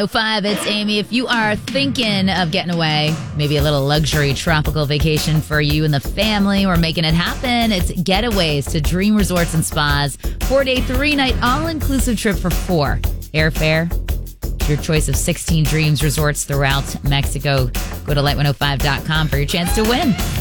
5, it's Amy. If you are thinking of getting away, maybe a little luxury tropical vacation for you and the family, or making it happen, it's Getaways to Dream Resorts and Spas. 4-day, 3-night, all-inclusive trip for 4. Airfare, your choice of 16 Dreams resorts throughout Mexico. Go to light105.com for your chance to win.